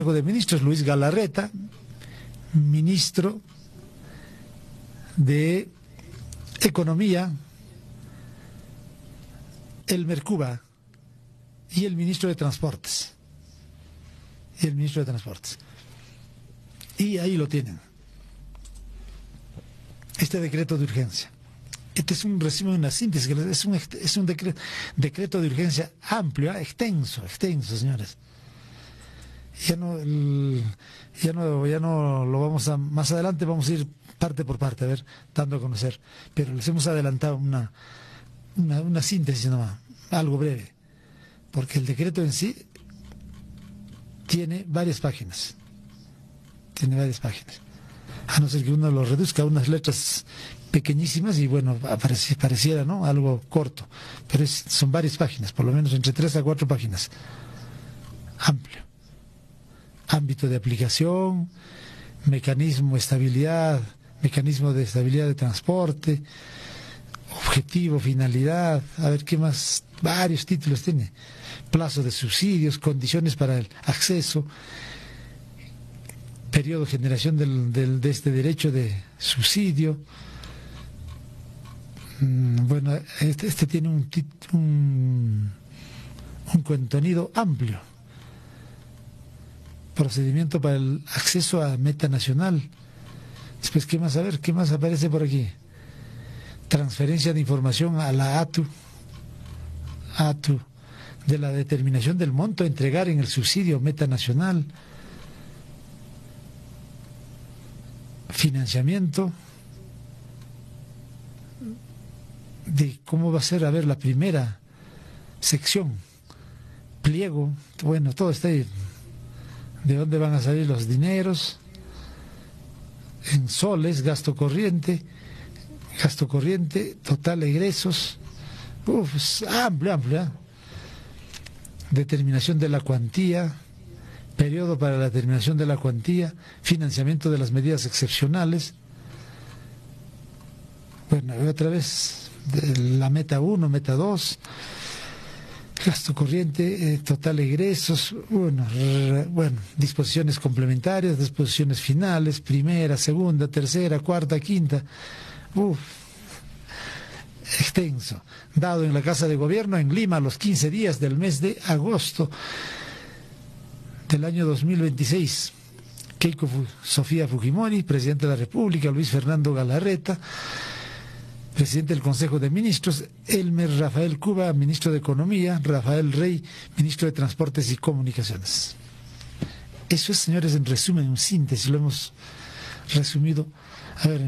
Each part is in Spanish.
de Ministros, Luis Galarreta, ministro de Economía, Elmer Cuba, y el ministro de Transportes. Y ahí lo tienen. Este decreto de urgencia. Este es un resumen, una síntesis, es un decreto de urgencia amplio, extenso, señores. Ya no lo vamos a, más adelante vamos a ir parte por parte, a ver, dando a conocer. Pero les hemos adelantado una síntesis nomás, algo breve, porque el decreto en sí tiene varias páginas. A no ser que uno lo reduzca a unas letras pequeñísimas y bueno, pareciera, ¿no?, algo corto, pero son varias páginas, por lo menos entre 3 a 4 páginas. Amplio. Ámbito de aplicación, mecanismo de estabilidad de transporte, objetivo, finalidad, a ver qué más, varios títulos tiene. Plazo de subsidios, condiciones para el acceso, periodo de generación de este derecho de subsidio. Bueno, este tiene un contenido amplio. Procedimiento para el acceso a meta nacional. Después, ¿qué más? A ver, ¿qué más aparece por aquí? Transferencia de información a la ATU de la determinación del monto a entregar en el subsidio meta nacional. Financiamiento de cómo va a ser, a ver, la primera sección, pliego, bueno, todo está ahí. ¿De dónde van a salir los dineros? En soles, gasto corriente, total egresos. Es amplio. Determinación de la cuantía, periodo para la determinación de la cuantía, financiamiento de las medidas excepcionales. Bueno, otra vez, de la meta 1, meta 2. Gasto corriente, total egresos, bueno, disposiciones complementarias, disposiciones finales, primera, segunda, tercera, cuarta, quinta. Extenso. Dado en la Casa de Gobierno en Lima los 15 días del mes de agosto del año 2026. Keiko Sofía Fujimori, presidente de la República, Luis Fernando Galarreta, presidente del Consejo de Ministros, Elmer Rafael Cuba, ministro de Economía, Rafael Rey, ministro de Transportes y Comunicaciones. Eso es, señores, en resumen, en síntesis, lo hemos resumido, a ver,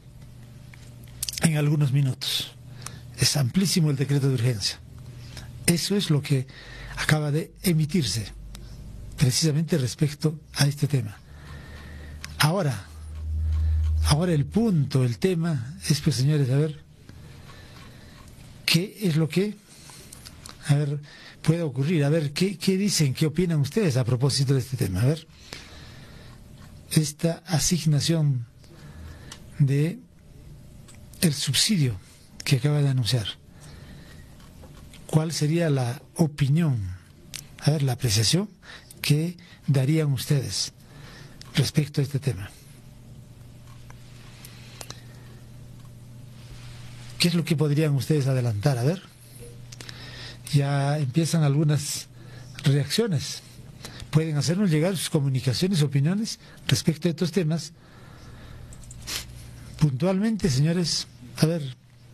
en algunos minutos. Es amplísimo el decreto de urgencia. Eso es lo que acaba de emitirse, precisamente respecto a este tema. Ahora el punto, el tema es, pues, señores, a ver, ¿qué es lo que, a ver, puede ocurrir? A ver, ¿qué dicen, qué opinan ustedes a propósito de este tema? A ver, esta asignación de el subsidio que acaba de anunciar, ¿cuál sería la opinión, a ver, la apreciación que darían ustedes respecto a este tema? ¿Qué es lo que podrían ustedes adelantar? A ver, ya empiezan algunas reacciones. Pueden hacernos llegar sus comunicaciones, opiniones respecto a estos temas. Puntualmente, señores, a ver,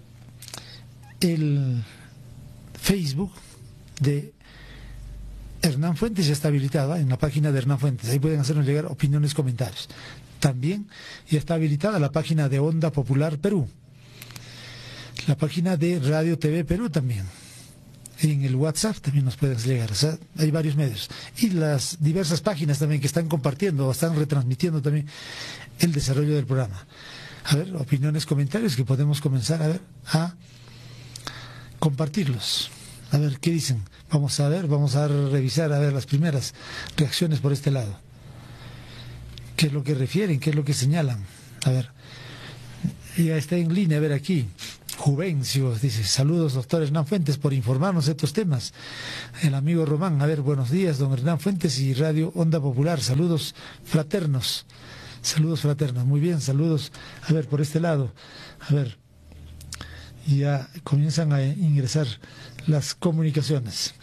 el Facebook de Hernán Fuentes ya está habilitada en la página de Hernán Fuentes. Ahí pueden hacernos llegar opiniones, comentarios. También ya está habilitada la página de Onda Popular Perú. La página de Radio TV Perú también. En el WhatsApp también nos pueden llegar. O sea, hay varios medios. Y las diversas páginas también que están compartiendo o están retransmitiendo también el desarrollo del programa. A ver, opiniones, comentarios que podemos comenzar a compartirlos. A ver, ¿qué dicen? Vamos a revisar, a ver las primeras reacciones por este lado. ¿Qué es lo que refieren? ¿Qué es lo que señalan? A ver, ya está en línea, a ver aquí. Juvencio dice, saludos doctor Hernán Fuentes por informarnos de estos temas. El amigo Román, a ver, buenos días don Hernán Fuentes y Radio Onda Popular, saludos fraternos, muy bien, saludos, a ver, por este lado, a ver, ya comienzan a ingresar las comunicaciones.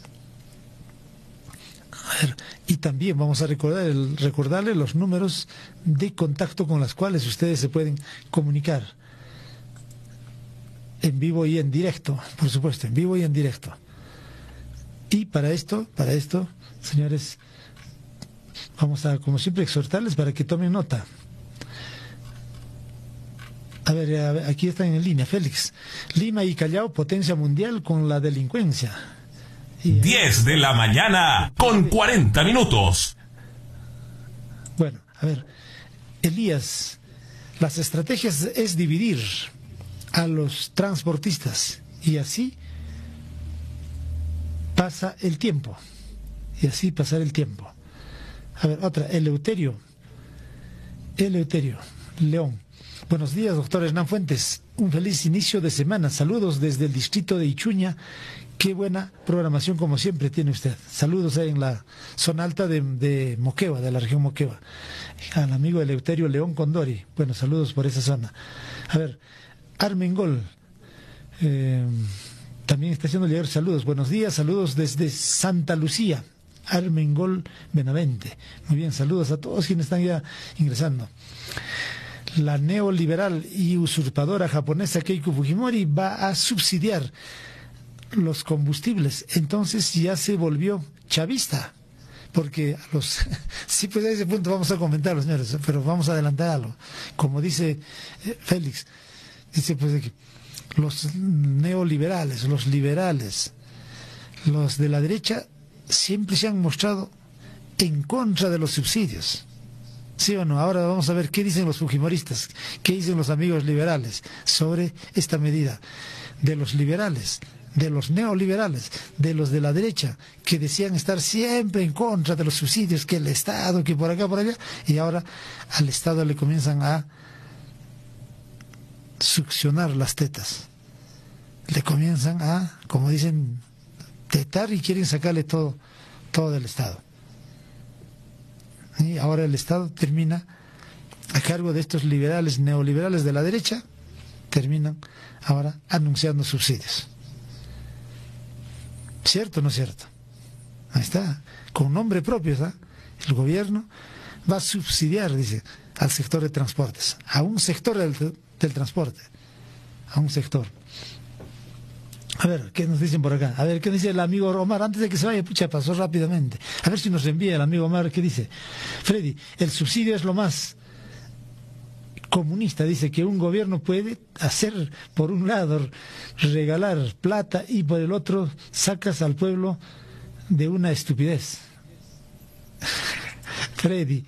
A ver, y también vamos a recordarle los números de contacto con los cuales ustedes se pueden comunicar. En vivo y en directo, por supuesto, en vivo y en directo. Y para esto, señores, vamos a, como siempre, exhortarles para que tomen nota. A ver, aquí están en línea, Félix. Lima y Callao, potencia mundial con la delincuencia. 10 de la mañana con 40 minutos. Bueno, a ver, Elías, las estrategias es dividir a los transportistas y así pasa el tiempo. Y así pasar el tiempo. A ver, otra, Eleuterio, León. Buenos días, doctor Hernán Fuentes. Un feliz inicio de semana. Saludos desde el distrito de Ichuña. Qué buena programación como siempre tiene usted. Saludos ahí en la zona alta de Moquegua, de la región Moquegua. Al amigo Eleuterio León Condori. Bueno, saludos por esa zona. A ver, Armengol también está haciendo llegar saludos. Buenos días, saludos desde Santa Lucía. Armengol Benavente. Muy bien, saludos a todos quienes están ya ingresando. La neoliberal y usurpadora japonesa Keiko Fujimori va a subsidiar los combustibles. Entonces ya se volvió chavista. Porque sí, pues a ese punto vamos a comentarlo, señores, pero vamos a adelantar algo. Como dice Félix, dice pues que los neoliberales, los liberales, los de la derecha siempre se han mostrado en contra de los subsidios. ¿Sí o no? Ahora vamos a ver qué dicen los fujimoristas, qué dicen los amigos liberales sobre esta medida de los liberales, de los neoliberales, de los de la derecha, que decían estar siempre en contra de los subsidios, que el Estado, que por acá, por allá, y ahora al Estado le comienzan a succionar las tetas. Le comienzan a, como dicen, tetar y quieren sacarle todo del Estado. Y ahora el Estado termina a cargo de estos liberales, neoliberales de la derecha, terminan ahora anunciando subsidios. ¿Cierto o no es cierto? Ahí está, con nombre propio, ¿está? El gobierno va a subsidiar, dice, al sector de transportes, a un sector del transporte, a un sector. A ver, ¿qué nos dicen por acá? A ver, ¿qué dice el amigo Omar? Antes de que se vaya, pucha, pasó rápidamente. A ver si nos envía el amigo Omar, ¿qué dice? Freddy, el subsidio es lo más comunista, dice que un gobierno puede hacer, por un lado, regalar plata y por el otro sacas al pueblo de una estupidez. Freddy.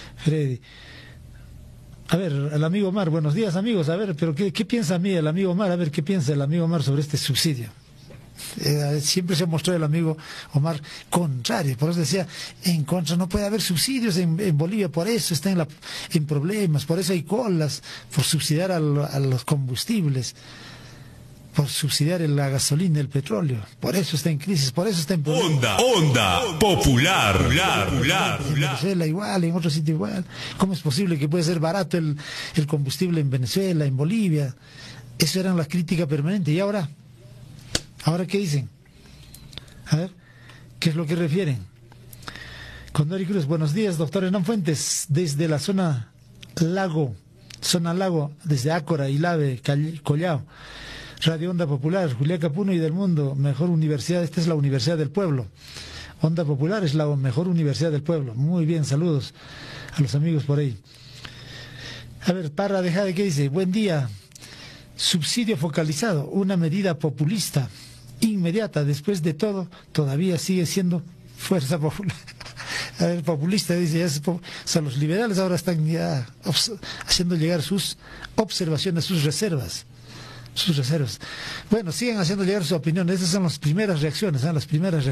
A ver, el amigo Omar, buenos días amigos, a ver, pero ¿qué piensa a mí el amigo Omar? A ver, ¿qué piensa el amigo Omar sobre este subsidio? Siempre se mostró el amigo Omar contrario, por eso decía, en contra, no puede haber subsidios en Bolivia, por eso está en problemas, por eso hay colas, por subsidiar a los combustibles, por subsidiar la gasolina, el petróleo, por eso está en crisis, por eso está en problemas. Onda Popular. En Venezuela igual, en otro sitio igual. ¿Cómo es posible que puede ser barato el combustible en Venezuela, en Bolivia? Eso era la crítica permanente. ¿Y ahora qué dicen? A ver, ¿qué es lo que refieren? Condori Cruz, buenos días, doctor Hernán Fuentes, desde la zona lago, desde Ácora, Ilave, Collao. Radio Onda Popular, Juliaca Puno y del mundo, mejor universidad, esta es la Universidad del Pueblo. Onda Popular es la mejor universidad del pueblo. Muy bien, saludos a los amigos por ahí. A ver, Parra de Jade, ¿qué dice? Buen día. Subsidio focalizado, una medida populista, inmediata, después de todo, todavía sigue siendo fuerza popular. A ver, populista, dice, o sea, los liberales ahora están ya haciendo llegar sus observaciones, sus reservas. Bueno, siguen haciendo llegar su opinión. Esas son las primeras reacciones,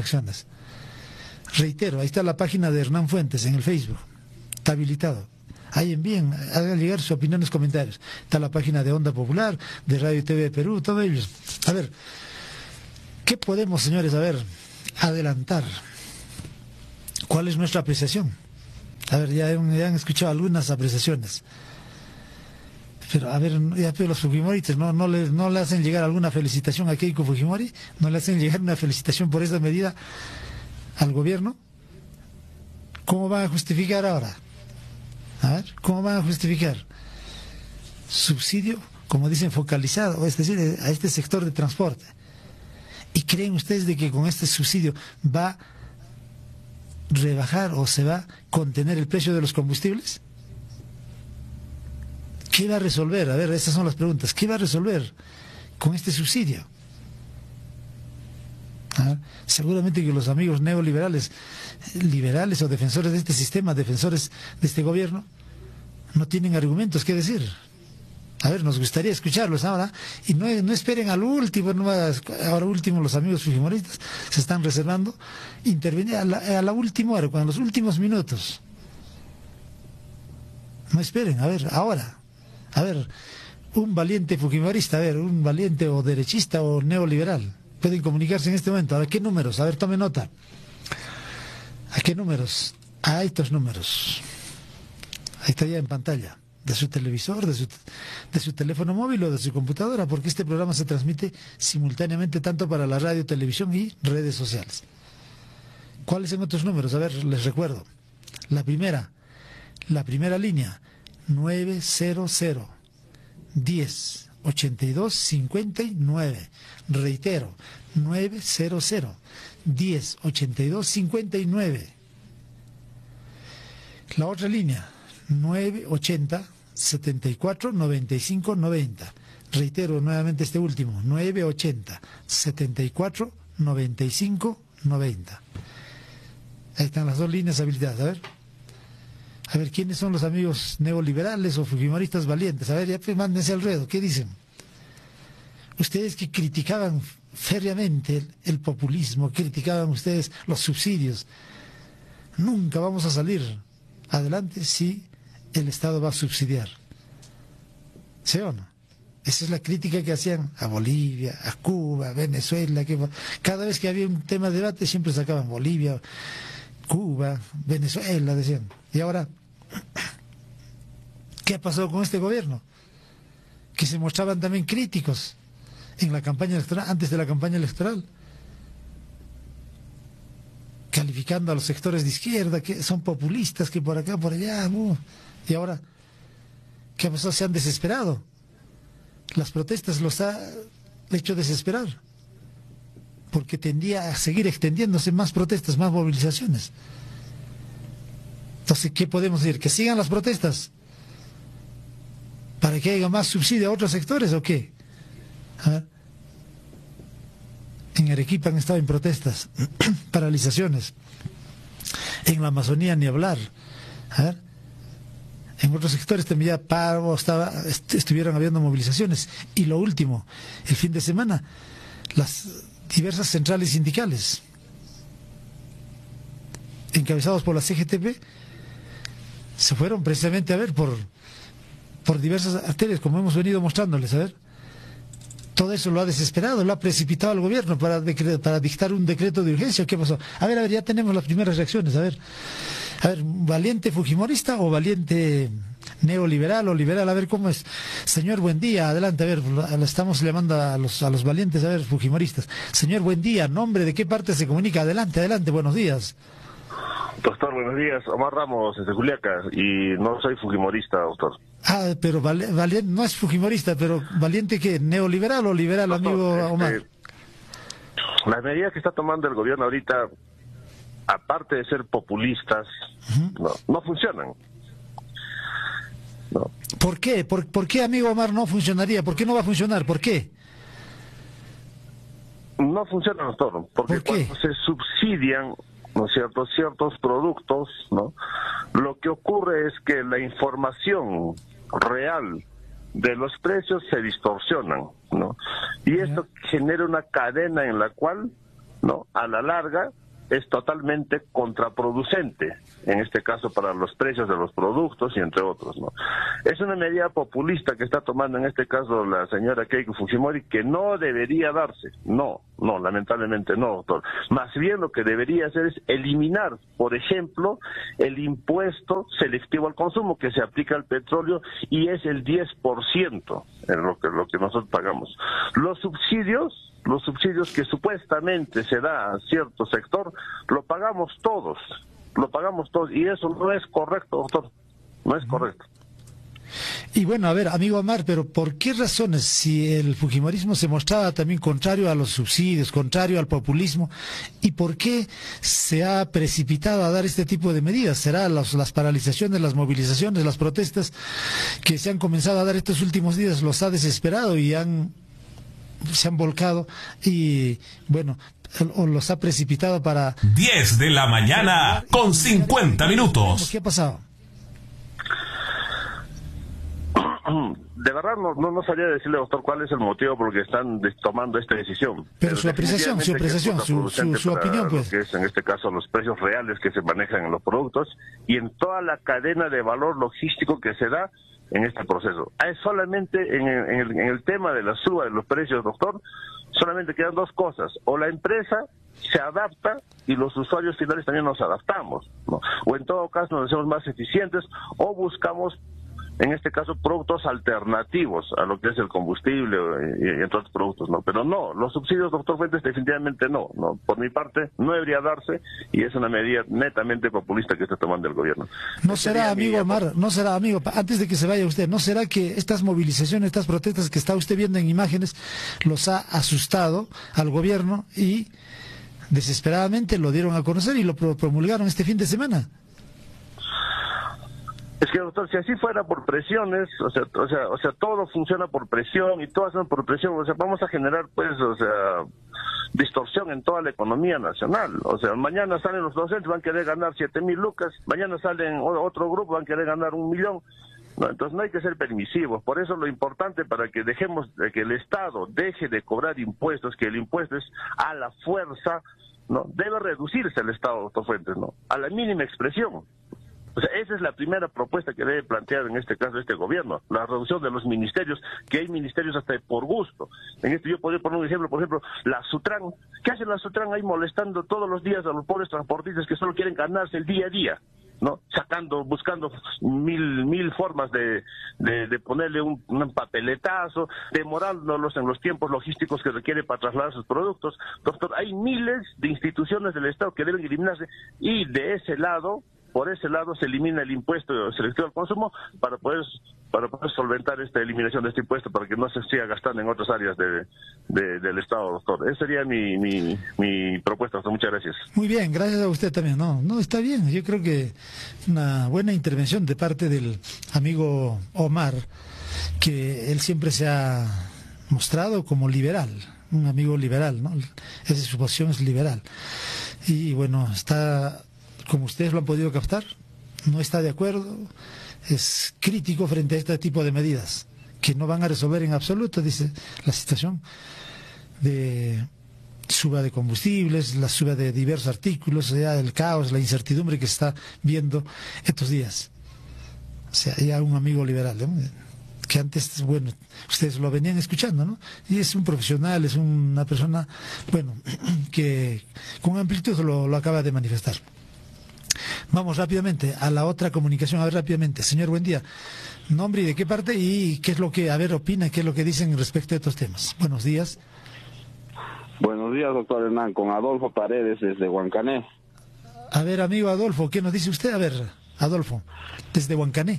Reitero, ahí está la página de Hernán Fuentes en el Facebook. Está habilitado. ahí envíen, hagan llegar sus opiniones, comentarios. Está la página de Onda Popular, de Radio y TV de Perú, todos ellos. A ver, ¿qué podemos, señores, adelantar? ¿Cuál es nuestra apreciación? A ver, ya han escuchado algunas apreciaciones. Pero, a ver, ya los fujimoristas no le hacen llegar alguna felicitación a Keiko Fujimori, no le hacen llegar una felicitación por esa medida al gobierno. ¿Cómo van a justificar ahora? A ver, ¿cómo van a justificar? Subsidio, como dicen, focalizado, es decir, a este sector de transporte. ¿Y creen ustedes de que con este subsidio va a rebajar o se va a contener el precio de los combustibles? ¿Qué va a resolver? A ver, esas son las preguntas. ¿Qué va a resolver con este subsidio? Seguramente que los amigos neoliberales, liberales o defensores de este sistema, defensores de este gobierno, no tienen argumentos que decir. A ver, nos gustaría escucharlos ahora, y no esperen al último, ahora último los amigos fujimoristas se están reservando intervenir a la última hora, cuando los últimos minutos. No esperen, a ver, ahora. A ver, un valiente fujimorista, a ver, un valiente o derechista o neoliberal, pueden comunicarse en este momento. A ver, ¿qué números? A ver, tome nota. ¿A qué números? A estos números. Ahí está ya en pantalla. De su televisor, de su teléfono móvil o de su computadora, porque este programa se transmite simultáneamente tanto para la radio, televisión y redes sociales. ¿Cuáles son otros números? A ver, les recuerdo. La primera línea, 900 10 82 59. Reitero, 900 10 82 59. La otra línea, 980 74 95 90. Reitero nuevamente este último, 980 74 95 90. Ahí están las dos líneas habilitadas. A ver, ¿quiénes son los amigos neoliberales o fujimoristas valientes? A ver, ya pues, mándense al ruedo. ¿Qué dicen? Ustedes que criticaban férreamente el populismo, criticaban ustedes los subsidios. Nunca vamos a salir adelante si el Estado va a subsidiar. ¿Sí o no? Esa es la crítica que hacían a Bolivia, a Cuba, a Venezuela. Cada vez que había un tema de debate siempre sacaban Bolivia, Cuba, Venezuela, decían. Y ahora, ¿qué ha pasado con este gobierno? Que se mostraban también críticos en la campaña electoral, antes de la campaña electoral, calificando a los sectores de izquierda, que son populistas, que por acá, por allá. Y ahora, ¿qué ha pasado? Se han desesperado. Las protestas los ha hecho desesperar, porque tendía a seguir extendiéndose más protestas, más movilizaciones. Entonces, ¿qué podemos decir? ¿Que sigan las protestas para que haya más subsidio a otros sectores o qué? En Arequipa han estado en protestas, paralizaciones. En la Amazonía ni hablar. En otros sectores también ya estuvieron habiendo movilizaciones. Y lo último, el fin de semana, las diversas centrales sindicales, encabezados por la CGTP, se fueron precisamente a ver por diversas arterias, como hemos venido mostrándoles. A ver, todo eso lo ha desesperado, lo ha precipitado al gobierno para dictar un decreto de urgencia. ¿Qué pasó? A ver, ya tenemos las primeras reacciones. A ver, ¿valiente fujimorista o valiente neoliberal o liberal? A ver, ¿cómo es? Señor, buen día, adelante. A ver, estamos llamando a los valientes, a ver, fujimoristas. Señor, buen día, ¿nombre de qué parte se comunica? Adelante, buenos días. Doctor, buenos días. Omar Ramos, desde Juliaca, y no soy fujimorista, doctor. Pero valiente no es fujimorista, pero ¿valiente qué? ¿Neoliberal o liberal, doctor, amigo Omar? Las medidas que está tomando el gobierno ahorita, aparte de ser populistas, no funcionan. No. ¿Por qué? ¿Por qué, amigo Omar, no funcionaría? ¿Por qué no va a funcionar? ¿Por qué? No funciona, doctor, porque cuando se subsidian, ¿no es cierto?, ciertos productos, ¿no?, lo que ocurre es que la información real de los precios se distorsionan, ¿no? Y esto genera una cadena en la cual, ¿no?, a la larga, es totalmente contraproducente, en este caso para los precios de los productos y entre otros, ¿no? Es una medida populista que está tomando en este caso la señora Keiko Fujimori, que no debería darse, no, lamentablemente no, doctor. Más bien lo que debería hacer es eliminar, por ejemplo, el impuesto selectivo al consumo que se aplica al petróleo y es el 10% en lo que nosotros pagamos. Los subsidios que supuestamente se da a cierto sector, lo pagamos todos, y eso no es correcto, doctor, no es correcto. Y bueno, a ver, amigo Omar, pero ¿por qué razones, si el fujimorismo se mostraba también contrario a los subsidios, contrario al populismo, y por qué se ha precipitado a dar este tipo de medidas? ¿Será las paralizaciones, las movilizaciones, las protestas que se han comenzado a dar estos últimos días los ha desesperado y se han volcado y, bueno, o los ha precipitado para... 10 de la mañana con 50 minutos. ¿Qué ha pasado? De verdad no sabría decirle, doctor, cuál es el motivo por el que están tomando esta decisión. Pero su apreciación, su opinión, pues. Que es en este caso los precios reales que se manejan en los productos y en toda la cadena de valor logístico que se da en este proceso. Es solamente en el tema de la suba de los precios, doctor, solamente quedan dos cosas: o la empresa se adapta y los usuarios finales también nos adaptamos, ¿no? O en todo caso nos hacemos más eficientes o buscamos, en este caso, productos alternativos a lo que es el combustible y entre otros productos, ¿no? Pero no, los subsidios, doctor Fuentes, definitivamente no. Por mi parte, no debería darse y es una medida netamente populista que está tomando el gobierno. ¿No será, amigo Omar, antes de que se vaya usted, no será que estas movilizaciones, estas protestas que está usted viendo en imágenes, los ha asustado al gobierno y desesperadamente lo dieron a conocer y lo promulgaron este fin de semana? Es que, doctor, si así fuera por presiones, o sea, todo funciona por presión y todo hacen por presión, o sea, vamos a generar, pues, distorsión en toda la economía nacional. O sea, mañana salen los docentes, van a querer ganar 7.000 lucas, mañana salen otro grupo, van a querer ganar 1 millón. No, entonces no hay que ser permisivos. Por eso lo importante, para que dejemos de que el Estado deje de cobrar impuestos, que el impuesto es a la fuerza, ¿no? Debe reducirse el Estado, doctor Fuentes, ¿no? A la mínima expresión. O sea, esa es la primera propuesta que debe plantear en este caso este gobierno, la reducción de los ministerios, que hay ministerios hasta por gusto. Yo podría poner un ejemplo, por ejemplo, la Sutran. ¿Qué hace la Sutran ahí molestando todos los días a los pobres transportistas que solo quieren ganarse el día a día, ¿no? Buscando mil formas de ponerle un papeletazo, demorándolos en los tiempos logísticos que requiere para trasladar sus productos? Doctor, hay miles de instituciones del Estado que deben eliminarse y por ese lado se elimina el impuesto selectivo al consumo para poder solventar esta eliminación de este impuesto, para que no se siga gastando en otras áreas del Estado, doctor. Esa sería mi propuesta, doctor. Muchas gracias. Muy bien, gracias a usted también. No, está bien. Yo creo que una buena intervención de parte del amigo Omar, que él siempre se ha mostrado como liberal, un amigo liberal, ¿no? Su posición es liberal. Y bueno, está... como ustedes lo han podido captar, no está de acuerdo, es crítico frente a este tipo de medidas, que no van a resolver en absoluto, dice, la situación de suba de combustibles, la suba de diversos artículos, ya el caos, la incertidumbre que se está viendo estos días. O sea, ya un amigo liberal, ¿no? Que antes, bueno, ustedes lo venían escuchando, ¿no? Y es un profesional, es una persona, bueno, que con amplitud lo acaba de manifestar. Vamos rápidamente a la otra comunicación, a ver rápidamente. Señor, buen día. Nombre y de qué parte y qué es lo que, opina, qué es lo que dicen respecto a estos temas. Buenos días. Buenos días, doctor Hernán, con Adolfo Paredes desde Huancané. A ver, amigo Adolfo, ¿qué nos dice usted? A ver, Adolfo, desde Huancané.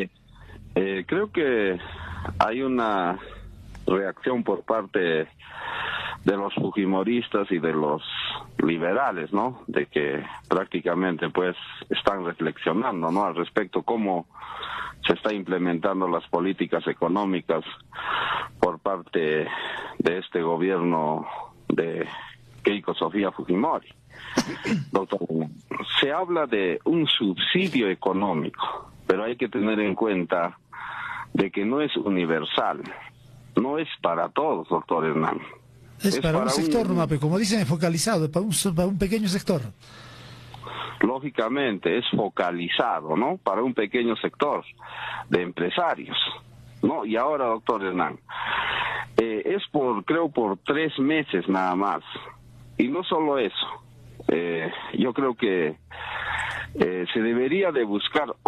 Creo que hay una reacción por parte de los fujimoristas y de los liberales, ¿no? De que prácticamente pues están reflexionando, ¿no? Al respecto cómo se está implementando las políticas económicas por parte de este gobierno de Keiko Sofía Fujimori. Doctor, se habla de un subsidio económico, pero hay que tener en cuenta de que no es universal, no es para todos, doctor Hernán. Es para un sector, como dicen, es focalizado, es para un pequeño sector. Lógicamente, es focalizado, ¿no? Para un pequeño sector de empresarios, ¿no? Y ahora, doctor Hernán, es creo por 3 meses nada más. Y no solo eso, yo creo que se debería de buscar